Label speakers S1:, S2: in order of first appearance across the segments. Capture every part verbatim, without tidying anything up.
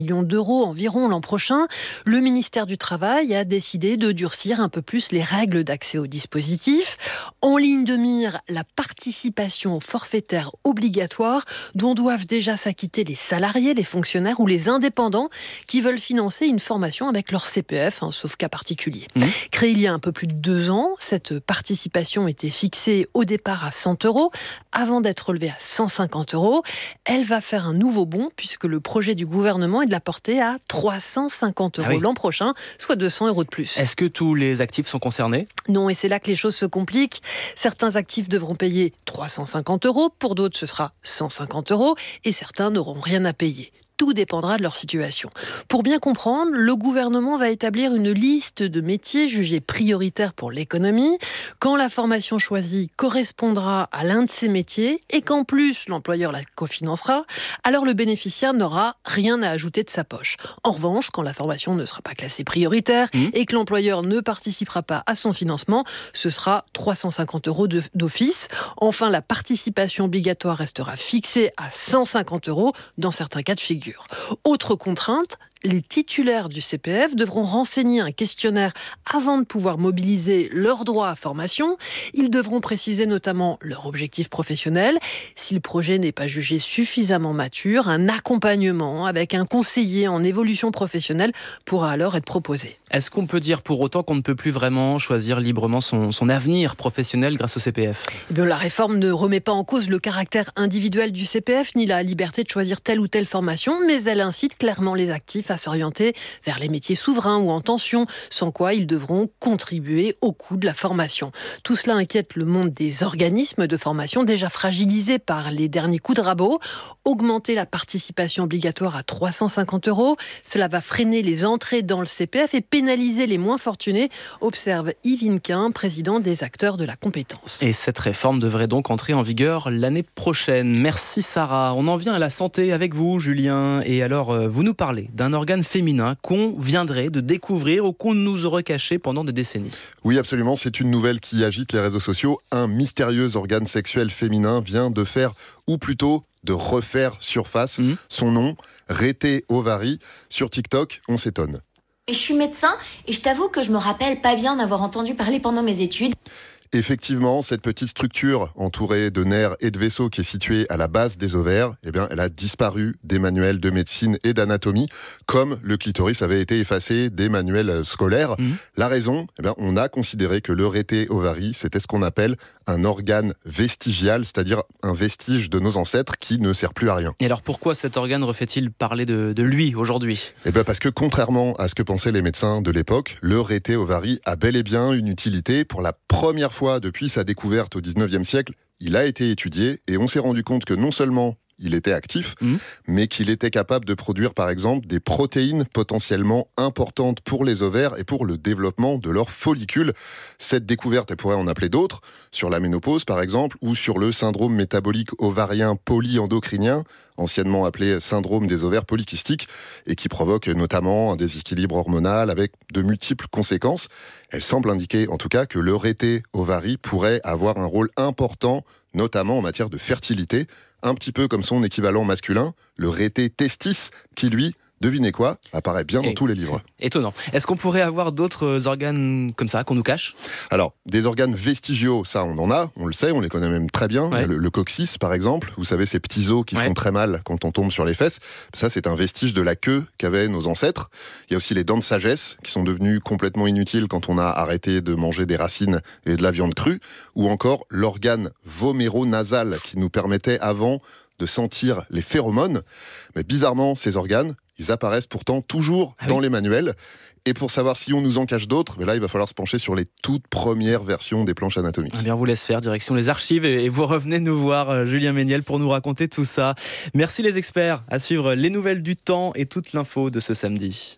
S1: millions d'euros environ l'an prochain, le ministère du Travail a décidé de durcir un peu plus les règles d'accès au dispositif. En ligne de mire, la participation forfaitaire obligatoire dont doivent déjà s'acquitter les salariés, les fonctionnaires ou les indépendants qui veulent financer une formation avec leur C P F, hein, sauf cas particulier. Mmh. Créée il y a un peu plus de deux ans, cette participation était fixée au départ à cent euros avant d'être relevée à cent cinquante euros. Elle va faire un nouveau bond puisque le projet du gouvernement est de la porter à trois cent cinquante euros ah oui. l'an prochain, soit deux cents euros de plus.
S2: Est-ce que tous les actifs sont concernés ?
S1: Non, et c'est là que les choses se compliquent. Certains actifs devront payer trois cent cinquante euros, pour d'autres ce sera cent cinquante euros, et certains n'auront rien à payer. Tout dépendra de leur situation. Pour bien comprendre, le gouvernement va établir une liste de métiers jugés prioritaires pour l'économie. Quand la formation choisie correspondra à l'un de ces métiers et qu'en plus l'employeur la cofinancera, alors le bénéficiaire n'aura rien à ajouter de sa poche. En revanche, quand la formation ne sera pas classée prioritaire mmh. et que l'employeur ne participera pas à son financement, ce sera trois cent cinquante euros de, d'office. Enfin, la participation obligatoire restera fixée à cent cinquante euros dans certains cas de figure. Autre contrainte, les titulaires du C P F devront renseigner un questionnaire avant de pouvoir mobiliser leurs droits à formation. Ils devront préciser notamment leur objectif professionnel. Si le projet n'est pas jugé suffisamment mature, un accompagnement avec un conseiller en évolution professionnelle pourra alors être proposé.
S2: Est-ce qu'on peut dire pour autant qu'on ne peut plus vraiment choisir librement son, son avenir professionnel grâce au C P F ?
S1: Eh bien, la réforme ne remet pas en cause le caractère individuel du C P F ni la liberté de choisir telle ou telle formation, mais elle incite clairement les actifs à s'orienter vers les métiers souverains ou en tension, sans quoi ils devront contribuer au coût de la formation. Tout cela inquiète le monde des organismes de formation déjà fragilisés par les derniers coups de rabot. Augmenter la participation obligatoire à trois cent cinquante euros, cela va freiner les entrées dans le C P F et pénaliser les moins fortunés, observe Yves Inquin, président des acteurs de la compétence.
S2: Et cette réforme devrait donc entrer en vigueur l'année prochaine. Merci Sarah. On en vient à la santé avec vous, Julien. Et alors, vous nous parlez d'un organe féminin qu'on viendrait de découvrir ou qu'on nous aurait caché pendant des décennies.
S3: Oui, absolument. C'est une nouvelle qui agite les réseaux sociaux. Un mystérieux organe sexuel féminin vient de faire, ou plutôt de refaire surface. Mmh. Son nom, Rété Ovary. Sur TikTok, on s'étonne.
S4: Je suis médecin et je t'avoue que je me rappelle pas bien d'avoir entendu parler pendant mes études.
S3: Effectivement, cette petite structure entourée de nerfs et de vaisseaux qui est située à la base des ovaires, eh bien, elle a disparu des manuels de médecine et d'anatomie, comme le clitoris avait été effacé des manuels scolaires. Mmh. La raison, eh bien, on a considéré que le Rété Ovary, c'était ce qu'on appelle un organe vestigial, c'est-à-dire un vestige de nos ancêtres qui ne sert plus à rien.
S2: Et alors pourquoi cet organe refait-il parler de, de lui aujourd'hui ?
S3: Eh bien parce que contrairement à ce que pensaient les médecins de l'époque, le Rété Ovary a bel et bien une utilité. Pour la première fois depuis sa découverte au dix-neuvième siècle, il a été étudié et on s'est rendu compte que non seulement il était actif, mmh. mais qu'il était capable de produire, par exemple, des protéines potentiellement importantes pour les ovaires et pour le développement de leurs follicules. Cette découverte, elle pourrait en appeler d'autres, sur la ménopause, par exemple, ou sur le syndrome métabolique ovarien polyendocrinien, anciennement appelé syndrome des ovaires polykystiques, et qui provoque notamment un déséquilibre hormonal avec de multiples conséquences. Elle semble indiquer, en tout cas, que le Rété Ovary pourrait avoir un rôle important, notamment en matière de fertilité, un petit peu comme son équivalent masculin, le Rété testis, qui lui, devinez quoi, apparaît bien dans Et, tous les livres.
S2: Étonnant. Est-ce qu'on pourrait avoir d'autres organes comme ça, qu'on nous cache ?
S3: Alors, des organes vestigiaux, ça on en a, on le sait, on les connaît même très bien. Ouais. Le, le coccyx, par exemple, vous savez, ces petits os qui ouais. font très mal quand on tombe sur les fesses, ça c'est un vestige de la queue qu'avaient nos ancêtres. Il y a aussi les dents de sagesse, qui sont devenues complètement inutiles quand on a arrêté de manger des racines et de la viande crue, ou encore l'organe voméro-nasal, qui nous permettait avant de sentir les phéromones. Mais bizarrement, ces organes, ils apparaissent pourtant toujours ah dans oui. les manuels. Et pour savoir si on nous en cache d'autres, mais là, il va falloir se pencher sur les toutes premières versions des planches anatomiques.
S2: Eh bien, on vous laisse faire, direction les archives, et vous revenez nous voir, euh, Julien Méniel, pour nous raconter tout ça. Merci les experts. À suivre les nouvelles du temps et toute l'info de ce samedi.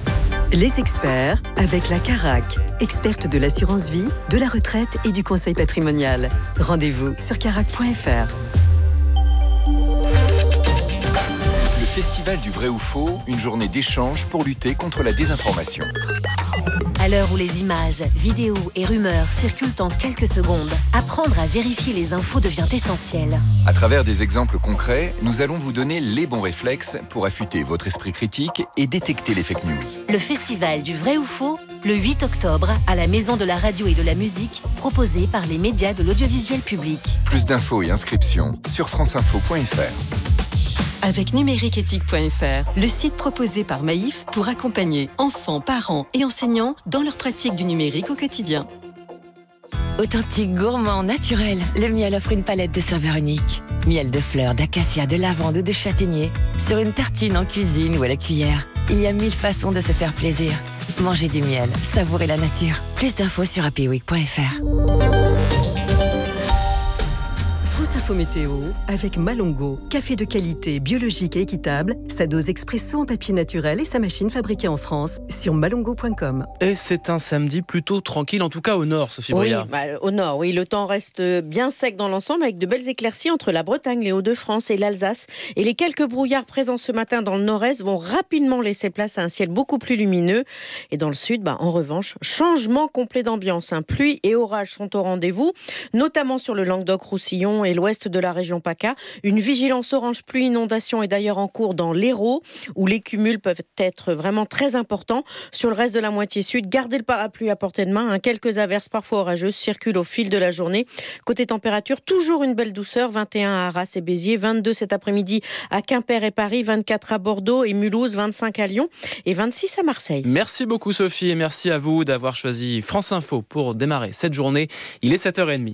S5: Les experts avec la Carac, experte de l'assurance vie, de la retraite et du conseil patrimonial. Rendez-vous sur carac point f r.
S6: Festival du vrai ou faux, une journée d'échange pour lutter contre la désinformation. À l'heure où les images, vidéos et rumeurs circulent en quelques secondes, apprendre à vérifier les infos devient essentiel.
S7: À travers des exemples concrets, nous allons vous donner les bons réflexes pour affûter votre esprit critique et détecter les fake news.
S6: Le festival du vrai ou faux, le huit octobre, à la Maison de la Radio et de la Musique, proposé par les médias de l'audiovisuel public.
S7: Plus d'infos et inscriptions sur franceinfo point f r.
S5: Avec numériqueéthique point f r, le site proposé par Maïf pour accompagner enfants, parents et enseignants dans leur pratique du numérique au quotidien.
S8: Authentique, gourmand, naturel, le miel offre une palette de saveurs uniques. Miel de fleurs, d'acacia, de lavande ou de châtaignier. Sur une tartine, en cuisine ou à la cuillère. Il y a mille façons de se faire plaisir. Mangez du miel, savourez la nature. Plus d'infos sur happy week point f r.
S5: France Info Météo avec Malongo, café de qualité, biologique et équitable, sa dose expresso en papier naturel et sa machine fabriquée en France sur malongo point com.
S2: Et c'est un samedi plutôt tranquille, en tout cas au nord, Sophie
S9: Oui,
S2: Bria.
S9: bah, au nord, oui, le temps reste bien sec dans l'ensemble avec de belles éclaircies entre la Bretagne, les Hauts-de-France et l'Alsace. Et les quelques brouillards présents ce matin dans le nord-est vont rapidement laisser place à un ciel beaucoup plus lumineux. Et dans le sud, bah, en revanche, changement complet d'ambiance. Hein. Pluie et orages sont au rendez-vous, notamment sur le Languedoc-Roussillon et l'ouest de la région PACA. Une vigilance orange pluie inondation est d'ailleurs en cours dans l'Hérault, où les cumuls peuvent être vraiment très importants. Sur le reste de la moitié sud, gardez le parapluie à portée de main. Hein. Quelques averses parfois orageuses circulent au fil de la journée. Côté température, toujours une belle douceur, vingt et un à Arras et Béziers, vingt-deux cet après-midi à Quimper et Paris, vingt-quatre à Bordeaux et Mulhouse, vingt-cinq à Lyon et vingt-six à Marseille.
S2: Merci beaucoup Sophie et merci à vous d'avoir choisi France Info pour démarrer cette journée. Il est sept heures trente.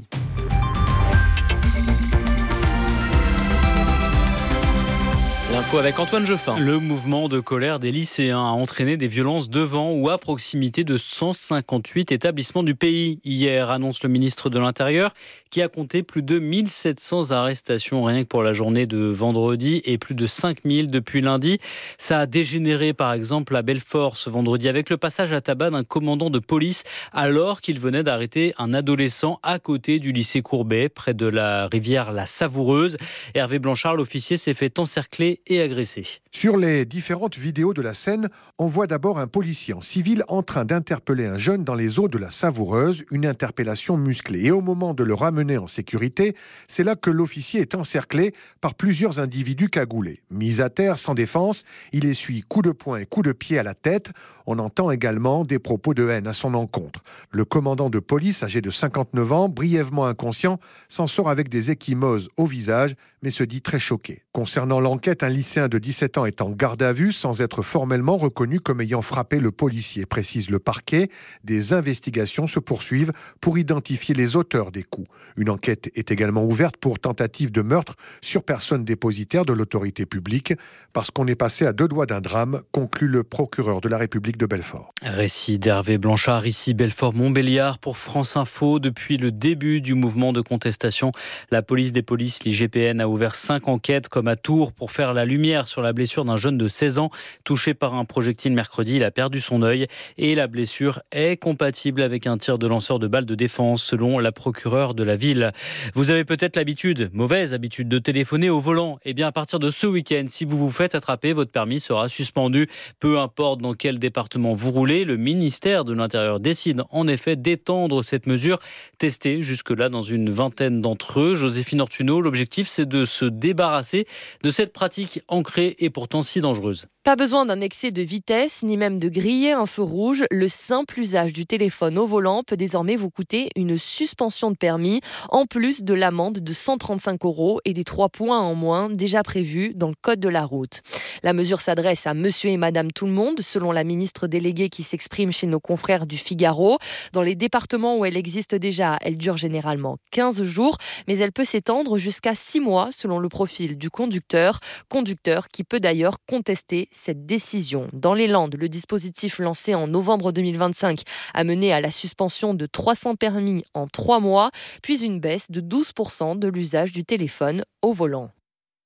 S2: L'info avec Antoine Jeffin.
S10: Le mouvement de colère des lycéens a entraîné des violences devant ou à proximité de cent cinquante-huit établissements du pays. Hier, annonce le ministre de l'Intérieur, qui a compté plus de mille sept cents arrestations rien que pour la journée de vendredi et plus de cinq mille depuis lundi. Ça a dégénéré par exemple à Belfort ce vendredi avec le passage à tabac d'un commandant de police alors qu'il venait d'arrêter un adolescent à côté du lycée Courbet, près de la rivière La Savoureuse. Hervé Blanchard, l'officier, s'est fait encercler et agressé.
S11: Sur les différentes vidéos de la scène, on voit d'abord un policier en civil en train d'interpeller un jeune dans les eaux de la Savoureuse, une interpellation musclée. Et au moment de le ramener en sécurité, c'est là que l'officier est encerclé par plusieurs individus cagoulés. Mis à terre, sans défense, il essuie coups de poing et coups de pied à la tête. On entend également des propos de haine à son encontre. Le commandant de police, âgé de cinquante-neuf ans, brièvement inconscient, s'en sort avec des ecchymoses au visage, mais se dit très choqué. Concernant l'enquête, un lycéen de dix-sept ans est en garde à vue sans être formellement reconnu comme ayant frappé le policier, précise le parquet. Des investigations se poursuivent pour identifier les auteurs des coups. Une enquête est également ouverte pour tentative de meurtre sur personne dépositaire de l'autorité publique, parce qu'on est passé à deux doigts d'un drame, conclut le procureur de la République de Belfort.
S10: Récit d'Hervé Blanchard, ici Belfort-Montbéliard pour France Info. Depuis le début du mouvement de contestation, la police des polices, l'I G P N, a ouvert cinq enquêtes comme à Tours pour faire la lumière sur la blessure d'un jeune de seize ans touché par un projectile mercredi. Il a perdu son œil et la blessure est compatible avec un tir de lanceur de balles de défense selon la procureure de la ville. Vous avez peut-être l'habitude, mauvaise habitude, de téléphoner au volant. Eh bien, à partir de ce week-end, si vous vous faites attraper, votre permis sera suspendu. Peu importe dans quel département vous roulez, le ministère de l'Intérieur décide en effet d'étendre cette mesure testée jusque-là dans une vingtaine d'entre eux. Joséphine Ortuno, l'objectif c'est de se débarrasser de cette pratique ancrée et pourtant si dangereuse.
S12: Pas besoin d'un excès de vitesse, ni même de griller un feu rouge. Le simple usage du téléphone au volant peut désormais vous coûter une suspension de permis, en plus de l'amende de cent trente-cinq euros et des trois points en moins déjà prévus dans le code de la route. La mesure s'adresse à monsieur et madame tout le monde, selon la ministre déléguée qui s'exprime chez nos confrères du Figaro. Dans les départements où elle existe déjà, elle dure généralement quinze jours, mais elle peut s'étendre jusqu'à six mois selon le profil du conducteur, conducteur qui peut d'ailleurs contester cette décision. Dans les Landes, le dispositif lancé en novembre deux mille vingt-cinq a mené à la suspension de trois cents permis en trois mois, puis une baisse de douze pour cent de l'usage du téléphone au volant.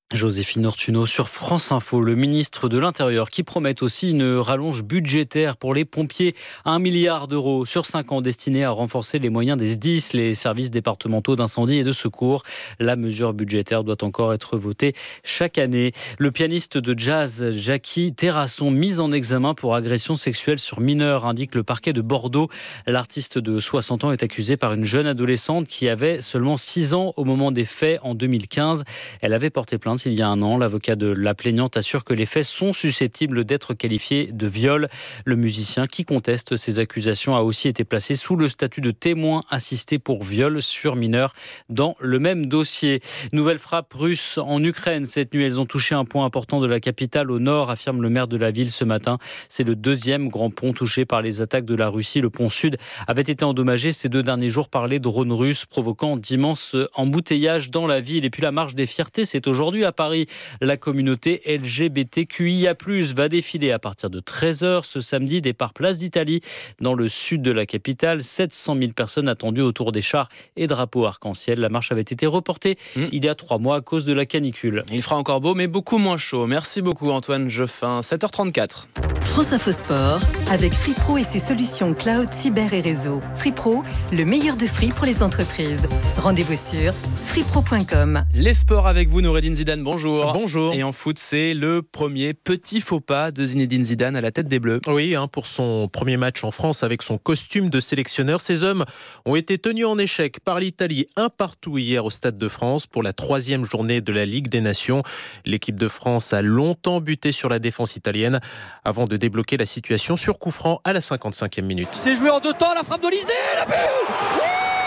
S10: Joséphine Ortuno sur France Info, le ministre de l'Intérieur qui promet aussi une rallonge budgétaire pour les pompiers, un milliard d'euros sur cinq ans destinés à renforcer les moyens des S D I S, les services départementaux d'incendie et de secours. La mesure budgétaire doit encore être votée chaque année. Le pianiste de jazz Jackie Terrasson, mis en examen pour agression sexuelle sur mineur, indique le parquet de Bordeaux. L'artiste de soixante ans est accusé par une jeune adolescente qui avait seulement six ans au moment des faits en deux mille quinze. Elle avait porté plainte il y a un an. L'avocat de la plaignante assure que les faits sont susceptibles d'être qualifiés de viol. Le musicien qui conteste ces accusations a aussi été placé sous le statut de témoin assisté pour viol sur mineur dans le même dossier. Nouvelle frappe russe en Ukraine cette nuit. Elles ont touché un point important de la capitale au nord, affirme le maire de la ville ce matin. C'est le deuxième grand pont touché par les attaques de la Russie. Le pont sud avait été endommagé ces deux derniers jours par les drones russes, provoquant d'immenses embouteillages dans la ville. Et puis la marche des fiertés, c'est aujourd'hui à Paris. La communauté L G B T Q I A plus, va défiler à partir de treize heures ce samedi, départ Place d'Italie, dans le sud de la capitale. sept cent mille personnes attendues autour des chars et drapeaux arc-en-ciel. La marche avait été reportée mmh. il y a trois mois à cause de la canicule.
S2: Il fera encore beau, mais beaucoup moins chaud. Merci beaucoup Antoine Jeffin. sept heures trente-quatre.
S5: France Info Sport, avec Free Pro et ses solutions cloud, cyber et réseau. Free Pro, le meilleur de Free pour les entreprises. Rendez-vous sur free pro point com.
S2: Les sports avec vous, Noureddine Zidane, bonjour.
S13: Bonjour.
S2: Et en foot, c'est le premier petit faux pas de Zinedine Zidane à la tête des Bleus.
S13: Oui, hein, pour son premier match en France avec son costume de sélectionneur, ces hommes ont été tenus en échec par l'Italie un partout hier au Stade de France pour la troisième journée de la Ligue des Nations. L'équipe de France a longtemps buté sur la défense italienne avant de débloquer la situation sur coup franc à la cinquante-cinquième minute.
S14: C'est joué en deux temps, la frappe d'Olysée, le but oui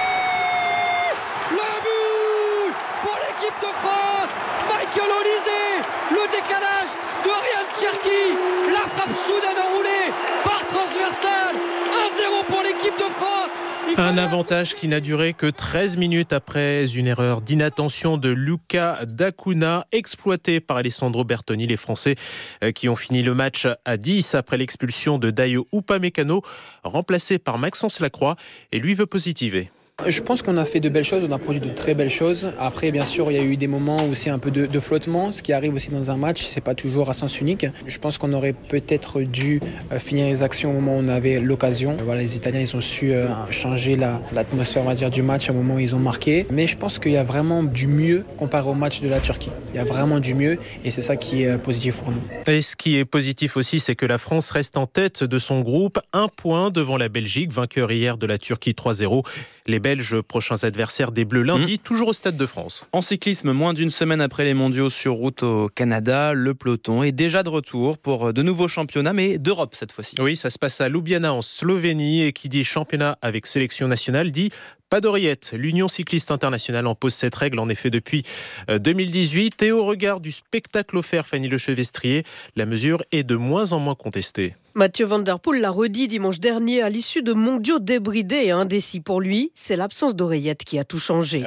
S14: le but pour l'équipe de France, Michael Olysée, le décalage de Ryan Cherki, la frappe soudaine enroulée par transversale, un zéro pour l'équipe de France.
S13: Un avantage qui n'a duré que treize minutes après une erreur d'inattention de Luca D'Acuna, exploité par Alessandro Bertoni. Les Français qui ont fini le match à dix après l'expulsion de Dayo Upamecano, remplacé par Maxence Lacroix, et lui veut positiver.
S15: Je pense qu'on a fait de belles choses, on a produit de très belles choses. Après, bien sûr, il y a eu des moments où c'est un peu de, de flottement, ce qui arrive aussi dans un match, c'est pas toujours à sens unique. Je pense qu'on aurait peut-être dû finir les actions au moment où on avait l'occasion. Voilà, les Italiens, ils ont su changer la, l'atmosphère, on va dire, du match au moment où ils ont marqué. Mais je pense qu'il y a vraiment du mieux comparé au match de la Turquie. Il y a vraiment du mieux et c'est ça qui est positif pour nous.
S13: Et ce qui est positif aussi, c'est que la France reste en tête de son groupe, un point devant la Belgique, vainqueur hier de la Turquie trois zéro. Les Belges, prochains adversaires des Bleus lundi, mmh. toujours au Stade de France.
S2: En cyclisme, moins d'une semaine après les mondiaux sur route au Canada, le peloton est déjà de retour pour de nouveaux championnats, mais d'Europe cette fois-ci.
S13: Oui, ça se passe à Ljubljana en Slovénie, et qui dit championnat avec sélection nationale dit pas d'oreillette. L'Union cycliste internationale en pose cette règle en effet depuis deux mille dix-huit, et au regard du spectacle offert, Fanny Lechevestrier, la mesure est de moins en moins contestée.
S16: Mathieu Van Der Poel l'a redit dimanche dernier à l'issue de mondiaux débridés et indécis pour lui. C'est l'absence d'oreillettes qui a tout changé.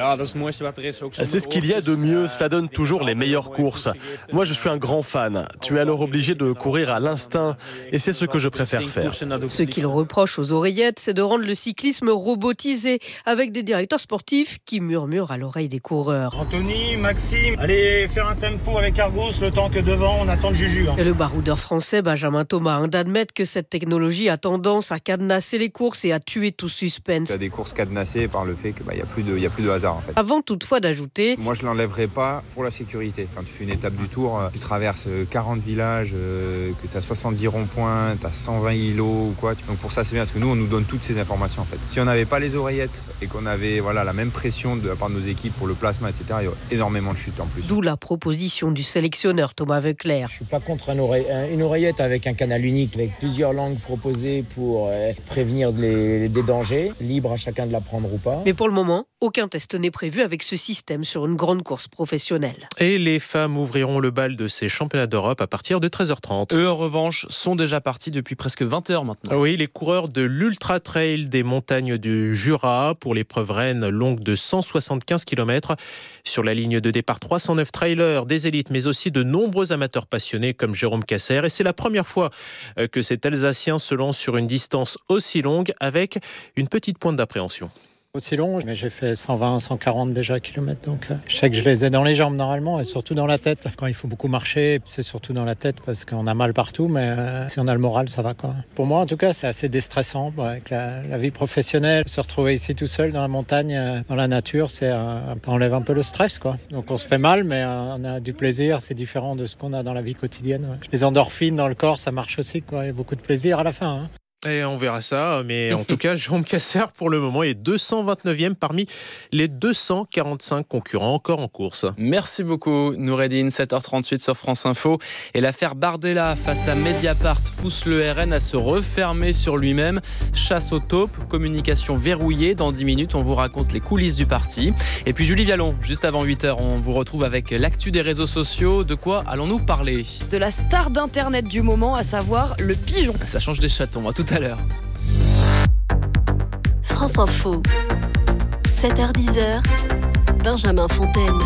S17: C'est ce qu'il y a de mieux, cela donne toujours les meilleures courses. Moi je suis un grand fan. Tu es alors obligé de courir à l'instinct et c'est ce que je préfère faire.
S16: Ce qu'il reproche aux oreillettes, c'est de rendre le cyclisme robotisé, avec des directeurs sportifs qui murmurent à l'oreille des coureurs.
S18: Anthony, Maxime, allez faire un tempo avec Argos le temps que devant on attend le Juju. Hein.
S16: Et le baroudeur français Benjamin Thomas d'admettre que cette technologie a tendance à cadenasser les courses et à tuer tout suspense.
S19: Il y a des courses cadenassées par le fait qu'il bah, n'y a, a plus de hasard en fait.
S16: Avant toutefois d'ajouter...
S19: Moi je ne l'enlèverai pas pour la sécurité. Quand tu fais une étape du Tour, tu traverses quarante villages, euh, que tu as soixante-dix ronds-points, tu as cent vingt îlots ou quoi. Donc pour ça c'est bien parce que nous on nous donne toutes ces informations en fait. Si on n'avait pas les oreillettes et qu'on avait voilà, la même pression de la part de nos équipes pour le plasma, et cetera, il y aurait énormément de chutes en plus.
S16: D'où la proposition du sélectionneur Thomas Voeckler.
S20: Je ne suis pas contre un oreille, une oreillette avec un canal unique, avec plusieurs langues proposées pour euh, prévenir les, des dangers, libre à chacun de la prendre ou pas.
S16: Mais pour le moment, aucun test n'est prévu avec ce système sur une grande course professionnelle.
S13: Et les femmes ouvriront le bal de ces championnats d'Europe à partir de treize heures trente.
S2: Eux, en revanche, sont déjà partis depuis presque vingt heures maintenant.
S13: Oui, les coureurs de l'Ultra Trail des montagnes du Jura pour l'épreuve reine longue de cent soixante-quinze kilomètres. Sur la ligne de départ, trois cent neuf trailers, des élites, mais aussi de nombreux amateurs passionnés comme Jérôme Casser. Et c'est la première fois que cet Alsacien se lance sur une distance aussi longue avec une petite pointe d'appréhension.
S21: Aussi long, mais j'ai fait cent vingt, cent quarante déjà kilomètres, donc euh, je sais que je les ai dans les jambes normalement et surtout dans la tête. Quand il faut beaucoup marcher, c'est surtout dans la tête parce qu'on a mal partout, mais euh, si on a le moral, ça va quoi. Pour moi en tout cas, c'est assez déstressant bon, avec la, la vie professionnelle. Se retrouver ici tout seul dans la montagne, euh, dans la nature, c'est un, on enlève un peu le stress quoi. Donc on se fait mal, mais euh, on a du plaisir, c'est différent de ce qu'on a dans la vie quotidienne. Ouais. Les endorphines dans le corps, ça marche aussi quoi. Il y a beaucoup de plaisir à la fin. Hein.
S13: Et on verra ça, mais en tout cas, Jérôme Casser, pour le moment, est deux cent vingt-neuvième parmi les deux cent quarante-cinq concurrents encore en course.
S2: Merci beaucoup, Noureddine. sept heures trente-huit sur France Info. Et l'affaire Bardella face à Mediapart pousse le R N à se refermer sur lui-même. Chasse aux taupes, communication verrouillée. Dans dix minutes, on vous raconte les coulisses du parti. Et puis Julie Vialon, juste avant huit heures, on vous retrouve avec l'actu des réseaux sociaux. De quoi allons-nous parler ?
S12: De la star d'Internet du moment, à savoir le pigeon.
S2: Ça change des chatons, à tout à l'heure.
S6: France Info, sept heures dix, Benjamin Fontaine.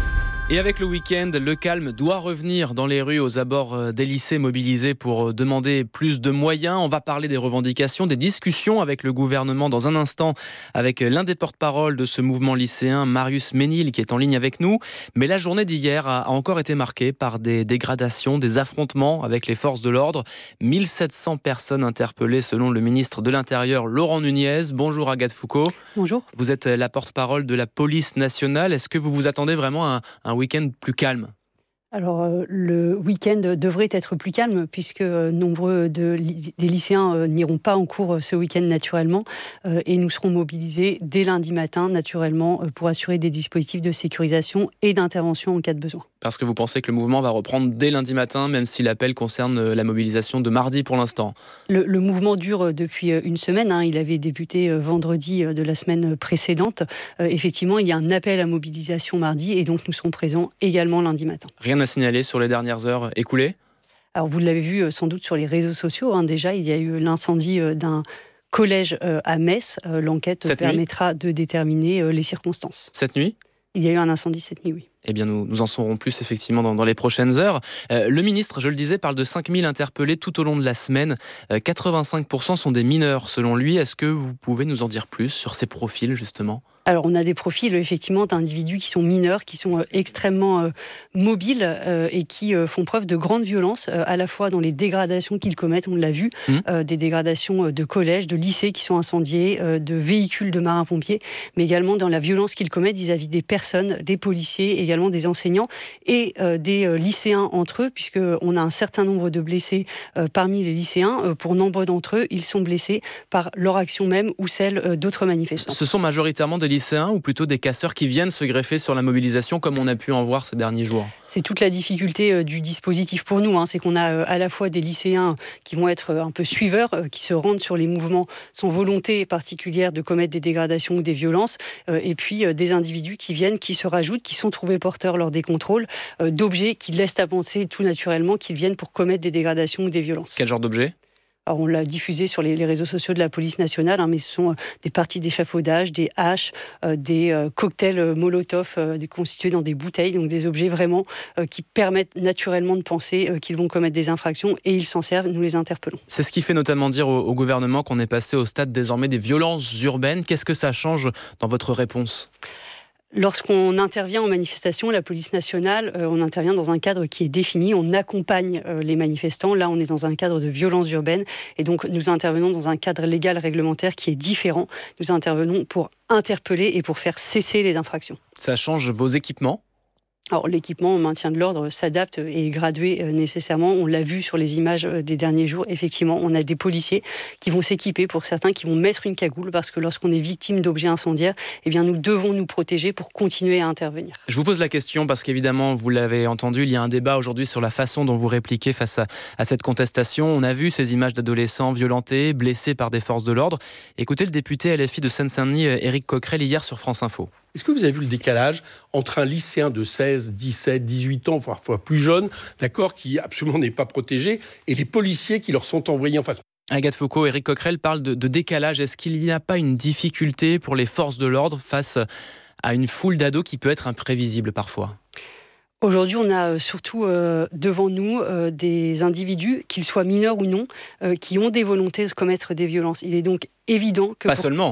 S2: Et avec le week-end, le calme doit revenir dans les rues aux abords des lycées mobilisés pour demander plus de moyens. On va parler des revendications, des discussions avec le gouvernement dans un instant avec l'un des porte-parole de ce mouvement lycéen, Marius Ménil, qui est en ligne avec nous. Mais la journée d'hier a encore été marquée par des dégradations, des affrontements avec les forces de l'ordre. mille sept cents personnes interpellées selon le ministre de l'Intérieur, Laurent Nunez. Bonjour Agathe Foucault.
S22: Bonjour.
S2: Vous êtes la porte-parole de la police nationale. Est-ce que vous vous attendez vraiment à un un week-end plus calme ?
S22: Alors, euh, le week-end devrait être plus calme puisque euh, nombreux de, des lycéens euh, n'iront pas en cours euh, ce week-end naturellement euh, et nous serons mobilisés dès lundi matin naturellement euh, pour assurer des dispositifs de sécurisation et d'intervention en cas de besoin.
S2: Parce que vous pensez que le mouvement va reprendre dès lundi matin, même si l'appel concerne la mobilisation de mardi pour l'instant.
S22: Le, le mouvement dure depuis une semaine. Hein. Il avait débuté vendredi de la semaine précédente. Euh, effectivement, il y a un appel à mobilisation mardi et donc nous serons présents également lundi matin.
S2: Rien à signaler sur les dernières heures écoulées ?
S22: Alors vous l'avez vu sans doute sur les réseaux sociaux. Hein. Déjà, il y a eu l'incendie d'un collège à Metz. L'enquête
S2: cette
S22: permettra
S2: nuit
S22: de déterminer les circonstances.
S2: Cette nuit ?
S22: Il y a eu un incendie cette nuit, oui.
S2: Eh bien, nous, nous en saurons plus effectivement dans, dans les prochaines heures. Euh, le ministre, je le disais, parle de cinq mille interpellés tout au long de la semaine. Euh, quatre-vingt-cinq pour cent sont des mineurs, selon lui. Est-ce que vous pouvez nous en dire plus sur ces profils, justement ?
S22: Alors, on a des profils, effectivement, d'individus qui sont mineurs, qui sont euh, extrêmement euh, mobiles euh, et qui euh, font preuve de grande violence, euh, à la fois dans les dégradations qu'ils commettent, on l'a vu, mmh. euh, des dégradations de collèges, de lycées qui sont incendiés, euh, de véhicules de marins-pompiers, mais également dans la violence qu'ils commettent vis-à-vis des personnes, des policiers, également des enseignants et euh, des euh, lycéens entre eux, puisqu'on a un certain nombre de blessés euh, parmi les lycéens. Euh, pour nombre d'entre eux, ils sont blessés par leur action même ou celle euh, d'autres manifestants.
S2: Ce sont majoritairement des lycéens ou plutôt des casseurs qui viennent se greffer sur la mobilisation comme on a pu en voir ces derniers jours ?
S22: C'est toute la difficulté euh, du dispositif pour nous, hein, c'est qu'on a euh, à la fois des lycéens qui vont être euh, un peu suiveurs, euh, qui se rendent sur les mouvements sans volonté particulière de commettre des dégradations ou des violences, euh, et puis euh, des individus qui viennent, qui se rajoutent, qui sont trouvés porteurs lors des contrôles euh, d'objets qui laissent à penser tout naturellement qu'ils viennent pour commettre des dégradations ou des violences.
S2: Quel genre d'objets ?
S22: Alors on l'a diffusé sur les, les réseaux sociaux de la police nationale, hein, mais ce sont euh, des parties d'échafaudage, des haches, euh, des euh, cocktails euh, Molotov euh, constitués dans des bouteilles, donc des objets vraiment euh, qui permettent naturellement de penser euh, qu'ils vont commettre des infractions et ils s'en servent, nous les interpellons.
S2: C'est ce qui fait notamment dire au, au gouvernement qu'on est passé au stade désormais des violences urbaines. Qu'est-ce que ça change dans votre réponse ?
S22: Lorsqu'on intervient en manifestation, la police nationale, euh, on intervient dans un cadre qui est défini, on accompagne euh, les manifestants. Là, on est dans un cadre de violence urbaine et donc nous intervenons dans un cadre légal réglementaire qui est différent. Nous intervenons pour interpeller et pour faire cesser les infractions.
S2: Ça change vos équipements ?
S22: Alors, l'équipement en maintien de l'ordre s'adapte et est gradué euh, nécessairement. On l'a vu sur les images euh, des derniers jours. Effectivement, on a des policiers qui vont s'équiper, pour certains, qui vont mettre une cagoule parce que lorsqu'on est victime d'objets incendiaires, eh bien, nous devons nous protéger pour continuer à intervenir.
S2: Je vous pose la question parce qu'évidemment, vous l'avez entendu, il y a un débat aujourd'hui sur la façon dont vous répliquez face à, à cette contestation. On a vu ces images d'adolescents violentés, blessés par des forces de l'ordre. Écoutez le député L F I de Seine-Saint-Denis, Éric Coquerel, hier sur France Info.
S23: Est-ce que vous avez vu le décalage entre un lycéen de seize, dix-sept, dix-huit ans, voire parfois plus jeune, d'accord, qui absolument n'est pas protégé, et les policiers qui leur sont envoyés en face?
S2: Agathe Foucault, Éric Coquerel parle de, de décalage. Est-ce qu'il n'y a pas une difficulté pour les forces de l'ordre face à une foule d'ados qui peut être imprévisible parfois ?
S22: Aujourd'hui, on a surtout euh, devant nous euh, des individus, qu'ils soient mineurs ou non, euh, qui ont des volontés de commettre des violences. Il est donc évident que...
S2: Pas
S22: pour...
S2: seulement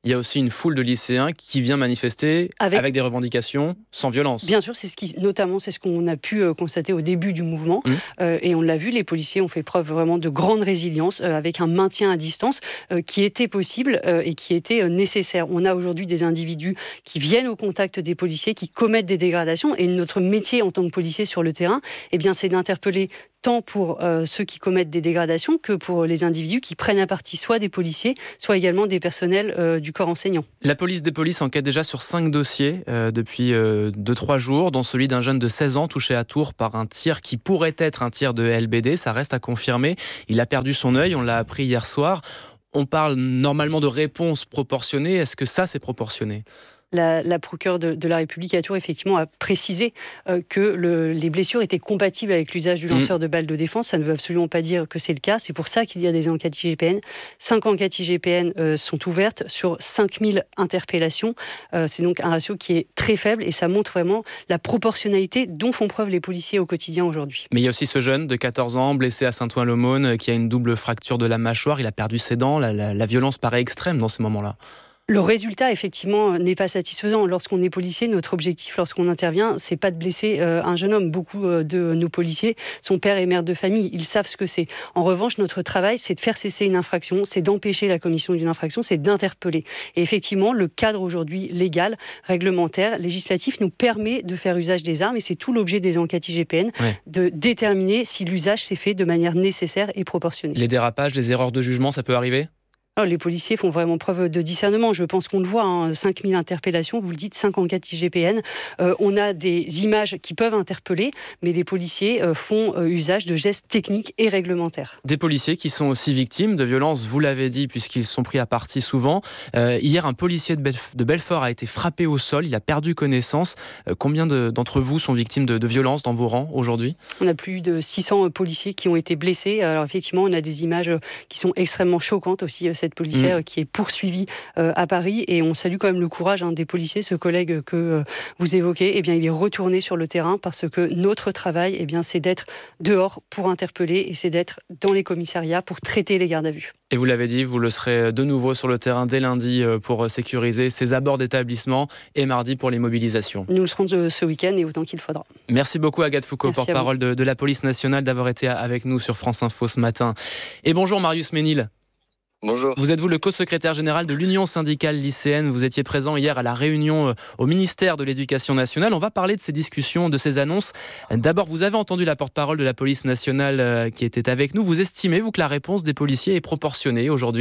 S2: il y a aussi une foule de lycéens qui vient manifester avec, avec des revendications sans violence.
S22: Bien sûr, c'est ce qui, notamment c'est ce qu'on a pu euh, constater au début du mouvement. Mmh. Euh, et on l'a vu, les policiers ont fait preuve vraiment de grande résilience euh, avec un maintien à distance euh, qui était possible euh, et qui était euh, nécessaire. On a aujourd'hui des individus qui viennent au contact des policiers, qui commettent des dégradations. Et notre métier en tant que policier sur le terrain, eh bien, c'est d'interpeller tant pour euh, ceux qui commettent des dégradations que pour les individus qui prennent à partie soit des policiers, soit également des personnels euh, du corps enseignant.
S2: La police des polices enquête déjà sur cinq dossiers euh, depuis euh, deux trois jours, dont celui d'un jeune de seize ans touché à Tours par un tir qui pourrait être un tir de L B D. Ça reste à confirmer. Il a perdu son œil, on l'a appris hier soir. On parle normalement de réponse proportionnée. Est-ce que ça, c'est proportionné ?
S22: La, la procureure de, de la République à Tours, effectivement, a précisé euh, que le, les blessures étaient compatibles avec l'usage du lanceur mmh. de balles de défense. Ça ne veut absolument pas dire que c'est le cas. C'est pour ça qu'il y a des enquêtes I G P N. Cinq enquêtes I G P N euh, sont ouvertes sur cinq mille interpellations. Euh, c'est donc un ratio qui est très faible et ça montre vraiment la proportionnalité dont font preuve les policiers au quotidien aujourd'hui.
S2: Mais il y a aussi ce jeune de quatorze ans, blessé à Saint-Ouen-l'Aumône, qui a une double fracture de la mâchoire. Il a perdu ses dents. La, la, la violence paraît extrême dans ces moments-là.
S22: Le résultat, effectivement, n'est pas satisfaisant. Lorsqu'on est policier, notre objectif, lorsqu'on intervient, c'est pas de blesser euh, un jeune homme. Beaucoup euh, de nos policiers sont pères et mères de famille. Ils savent ce que c'est. En revanche, notre travail, c'est de faire cesser une infraction, c'est d'empêcher la commission d'une infraction, c'est d'interpeller. Et effectivement, le cadre aujourd'hui légal, réglementaire, législatif, nous permet de faire usage des armes. Et c'est tout l'objet des enquêtes I G P N, ouais. de déterminer si l'usage s'est fait de manière nécessaire et proportionnée.
S2: Les dérapages, les erreurs de jugement, ça peut arriver ?
S22: Alors, les policiers font vraiment preuve de discernement. Je pense qu'on le voit, hein, cinq mille interpellations, vous le dites, cinq enquêtes I G P N. Euh, on a des images qui peuvent interpeller, mais les policiers euh, font euh, usage de gestes techniques et réglementaires.
S2: Des policiers qui sont aussi victimes de violences, vous l'avez dit, puisqu'ils sont pris à partie souvent. Euh, hier, un policier de, Belf- de Belfort a été frappé au sol, il a perdu connaissance. Euh, combien de, d'entre vous sont victimes de, de violences dans vos rangs aujourd'hui ?
S22: On a plus de six cents policiers qui ont été blessés. Alors effectivement, on a des images qui sont extrêmement choquantes aussi. Cette policière mmh. qui est poursuivie euh, à Paris, et on salue quand même le courage hein, des policiers. Ce collègue que euh, vous évoquez, eh bien, il est retourné sur le terrain parce que notre travail, eh bien, c'est d'être dehors pour interpeller et c'est d'être dans les commissariats pour traiter les gardes à vue.
S2: Et vous l'avez dit, vous le serez de nouveau sur le terrain dès lundi pour sécuriser ces abords d'établissement et mardi pour les mobilisations.
S22: Nous le serons ce week-end et autant qu'il faudra.
S2: Merci beaucoup Agathe Foucault,
S22: Merci
S2: porte-parole de, de la police nationale, d'avoir été avec nous sur France Info ce matin. Et bonjour Marius Ménil.
S1: Bonjour.
S2: Vous êtes vous le co-secrétaire général de l'Union syndicale lycéenne. Vous étiez présent hier à la réunion au ministère de l'Éducation nationale. On va parler de ces discussions, de ces annonces. D'abord, vous avez entendu la porte-parole de la police nationale qui était avec nous. Vous estimez, vous, que la réponse des policiers est proportionnée aujourd'hui ?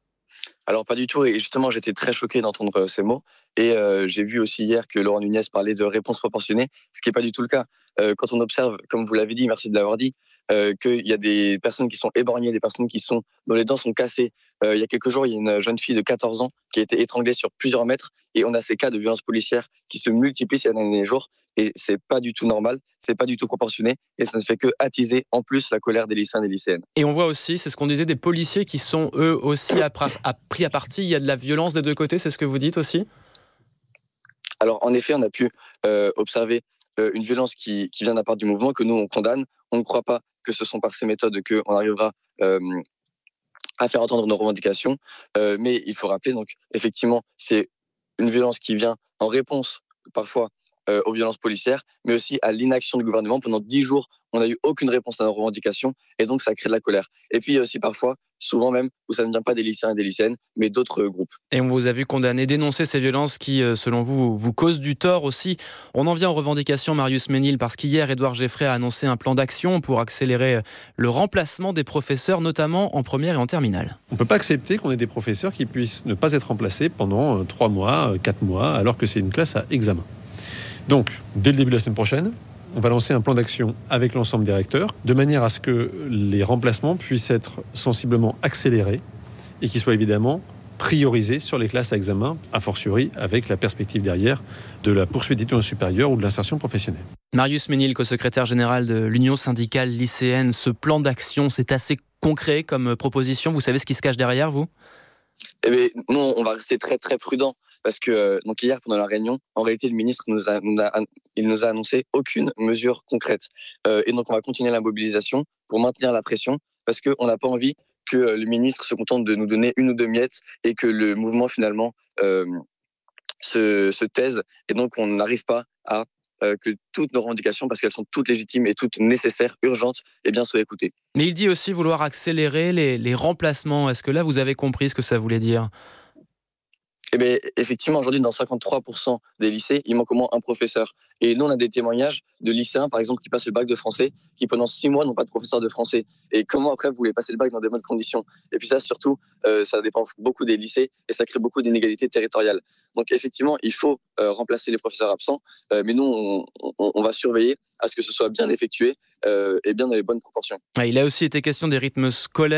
S1: Alors pas du tout, et justement j'étais très choqué d'entendre ces mots, et euh, j'ai vu aussi hier que Laurent Nunez parlait de réponse proportionnée, ce qui n'est pas du tout le cas. Euh, quand on observe, comme vous l'avez dit, merci de l'avoir dit, euh, qu'il y a des personnes qui sont éborgnées, des personnes qui sont, dont les dents sont cassées. Euh, il y a quelques jours, il y a une jeune fille de quatorze ans qui a été étranglée sur plusieurs mètres, et on a ces cas de violences policières qui se multiplient ces derniers jours, et c'est pas du tout normal, c'est pas du tout proportionné, et ça ne fait que attiser en plus la colère des lycéens et des lycéennes.
S2: Et on voit aussi, c'est ce qu'on disait, des policiers qui sont eux aussi à, à, pris à partie. Il y a de la violence des deux côtés, c'est ce que vous dites aussi ?
S1: Alors en effet, on a pu euh, observer euh, une violence qui, qui vient d'un part du mouvement que nous on condamne. On ne croit pas que ce sont par ces méthodes qu'on arrivera euh, à faire entendre nos revendications, euh, mais il faut rappeler, donc effectivement, c'est une violence qui vient en réponse parfois euh, aux violences policières, mais aussi à l'inaction du gouvernement. Pendant dix jours, on n'a eu aucune réponse à nos revendications, et donc ça crée de la colère. Et puis il y a aussi parfois, souvent même, où ça ne vient pas des lycéens et des lycéennes, mais d'autres groupes.
S2: Et on vous a vu condamner, dénoncer ces violences qui, selon vous, vous causent du tort aussi. On en vient aux revendications, Marius Ménil, parce qu'hier, Édouard Geffray a annoncé un plan d'action pour accélérer le remplacement des professeurs, notamment en première et en terminale.
S3: On ne peut pas accepter qu'on ait des professeurs qui puissent ne pas être remplacés pendant trois mois, quatre mois, alors que c'est une classe à examen. Donc, dès le début de la semaine prochaine, on va lancer un plan d'action avec l'ensemble des recteurs, de manière à ce que les remplacements puissent être sensiblement accélérés et qu'ils soient évidemment priorisés sur les classes à examen, a fortiori avec la perspective derrière de la poursuite d'études supérieures ou de l'insertion professionnelle.
S2: Marius Ménil, co-secrétaire général de l'Union syndicale lycéenne, ce plan d'action, c'est assez concret comme proposition. Vous savez ce qui se cache derrière, vous ?
S1: Eh bien, nous, on va rester très très prudents parce que euh, donc hier pendant la réunion, en réalité, le ministre nous a, nous a, il nous a annoncé aucune mesure concrète. Euh, et donc, on va continuer la mobilisation pour maintenir la pression parce qu'on n'a pas envie que le ministre se contente de nous donner une ou deux miettes et que le mouvement finalement euh, se, se taise et donc on n'arrive pas à euh, que toutes nos revendications, parce qu'elles sont toutes légitimes et toutes nécessaires, urgentes, eh bien, soient écoutées.
S2: Mais il dit aussi vouloir accélérer les, les remplacements. Est-ce que là, vous avez compris ce que ça voulait dire ?
S1: Eh bien, effectivement, aujourd'hui, dans cinquante-trois pour cent des lycées, il manque au moins un professeur. Et nous, on a des témoignages de lycéens, par exemple, qui passent le bac de français, qui pendant six mois n'ont pas de professeur de français. Et comment après vous voulez passer le bac dans des bonnes conditions ? Et puis ça, surtout, euh, ça dépend beaucoup des lycées et ça crée beaucoup d'inégalités territoriales. Donc effectivement, il faut euh, remplacer les professeurs absents, euh, mais nous, on, on, on va surveiller à ce que ce soit bien effectué euh, et bien dans les bonnes proportions.
S2: Il a aussi été question des rythmes scolaires.